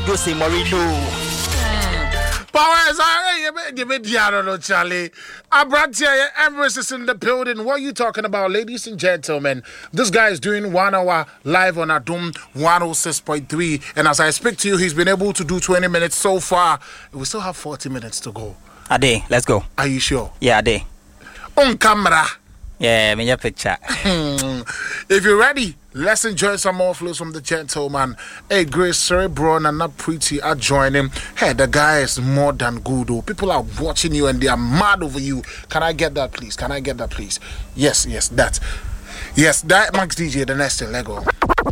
Jose Mourinho. Powers, you made no Charlie. Abrantia Emirates is in the building. What are you talking about, ladies and gentlemen? This guy is doing 1 hour live on Adum 106.3. And as I speak to you, he's been able to do 20 minutes so far. We still have 40 minutes to go. Ade, let's go. Are you sure? Yeah, Ade. On camera. Yeah, me your picture. If you're ready, let's enjoy some more flows from the gentleman. Hey, Grace Cerebron and not pretty are joining. Hey, the guy is more than good. Oh. People are watching you and they are mad over you. Can I get that, please? Can I get that, please? Yes, that. Yes, that Max DJ, the next thing. Let go.